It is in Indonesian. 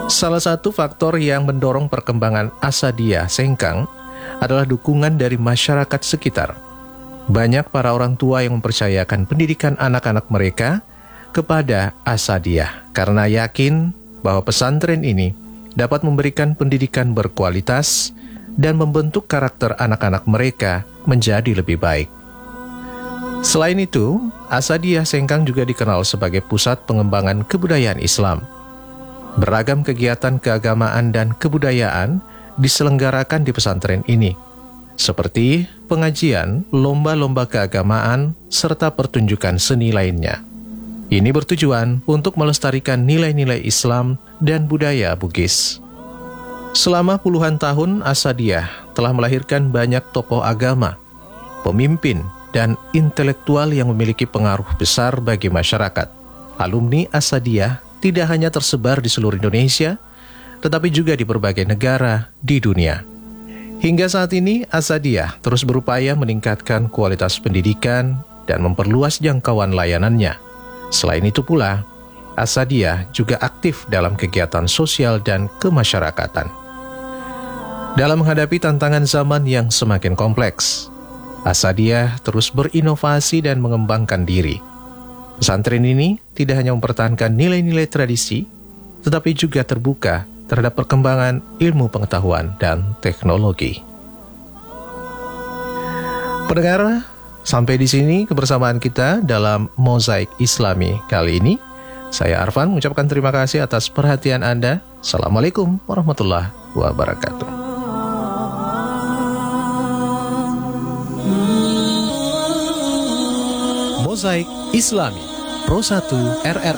Salah satu faktor yang mendorong perkembangan Asadiyah Sengkang adalah dukungan dari masyarakat sekitar. Banyak para orang tua yang mempercayakan pendidikan anak-anak mereka kepada Asadiyah karena yakin bahwa pesantren ini dapat memberikan pendidikan berkualitas dan membentuk karakter anak-anak mereka menjadi lebih baik. Selain itu, Asadiyah Sengkang juga dikenal sebagai pusat pengembangan kebudayaan Islam. Beragam kegiatan keagamaan dan kebudayaan diselenggarakan di pesantren ini, seperti pengajian, lomba-lomba keagamaan, serta pertunjukan seni lainnya. Ini bertujuan untuk melestarikan nilai-nilai Islam dan budaya Bugis. Selama puluhan tahun, Asadiyah telah melahirkan banyak tokoh agama, pemimpin, dan intelektual yang memiliki pengaruh besar bagi masyarakat. Alumni Asadiyah tidak hanya tersebar di seluruh Indonesia, tetapi juga di berbagai negara di dunia. Hingga saat ini, Asadiyah terus berupaya meningkatkan kualitas pendidikan dan memperluas jangkauan layanannya. Selain itu pula, Asadiyah juga aktif dalam kegiatan sosial dan kemasyarakatan. Dalam menghadapi tantangan zaman yang semakin kompleks, Asadiyah terus berinovasi dan mengembangkan diri. Pesantren ini tidak hanya mempertahankan nilai-nilai tradisi, tetapi juga terbuka terhadap perkembangan ilmu pengetahuan dan teknologi. Pendengar, sampai di sini kebersamaan kita dalam Mozaik Islami kali ini. Saya Arfan mengucapkan terima kasih atas perhatian Anda. Assalamualaikum warahmatullahi wabarakatuh. Mozaik Islami Pro 1 RRI